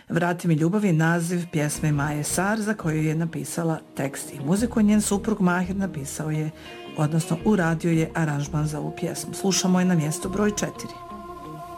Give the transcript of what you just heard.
Vrati mi ljubav je naziv pjesme Maje Sar za koju je napisala tekst i muziku. Njen suprug Mahir napisao je, odnosno uradio je aranžman za ovu pjesmu. Slušamo je na mjestu broj 4.